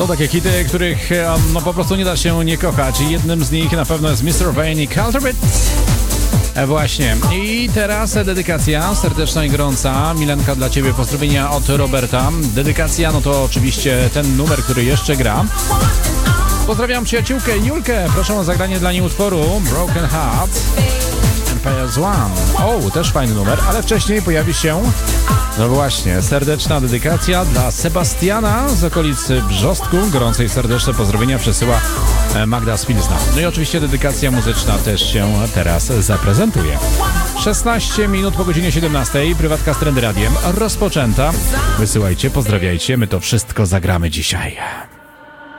Są takie hity, których no po prostu nie da się nie kochać. Jednym z nich na pewno jest Mr. Vane i Culture Beat. Właśnie. I teraz dedykacja serdeczna i gorąca. Milenka, dla Ciebie pozdrowienia od Roberta. Dedykacja, no to oczywiście ten numer, który jeszcze gra. Pozdrawiam przyjaciółkę Julkę. Proszę o zagranie dla niej utworu Broken Heart. PS1. O, też fajny numer, ale wcześniej pojawi się, no właśnie, serdeczna dedykacja dla Sebastiana z okolicy Brzostku. Gorące i serdeczne pozdrowienia przesyła Magda z Pilzna. No i oczywiście dedykacja muzyczna też się teraz zaprezentuje. 16 minut po godzinie 17. Prywatka z Trendy Radiem rozpoczęta. Wysyłajcie, pozdrawiajcie, my to wszystko zagramy dzisiaj.